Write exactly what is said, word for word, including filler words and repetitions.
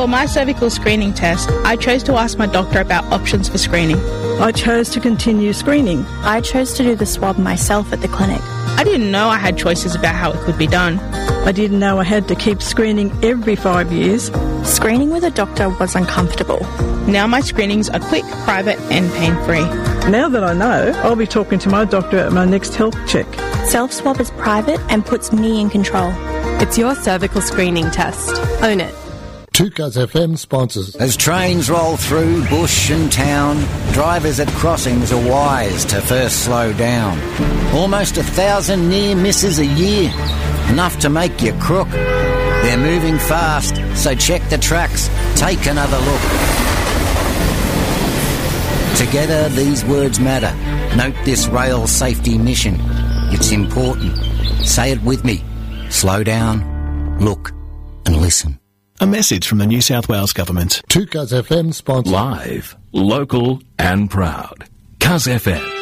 For my cervical screening test, I chose to ask my doctor about options for screening. I chose to continue screening. I chose to do the swab myself at the clinic. I didn't know I had choices about how it could be done. I didn't know I had to keep screening every five years. Screening with a doctor was uncomfortable. Now my screenings are quick, private and pain-free. Now that I know, I'll be talking to my doctor at my next health check. Self-swab is private and puts me in control. It's your cervical screening test. Own it. two Cuz F M sponsors. As trains roll through bush and town, drivers at crossings are wise to first slow down. Almost a thousand near misses a year, enough to make you crook. They're moving fast, so check the tracks, take another look. Together these words matter. Note this rail safety mission. It's important. Say it with me. Slow down, look and listen. A message from the New South Wales Government. two Cuz F M sponsors. Live, local and proud. Cuz F M.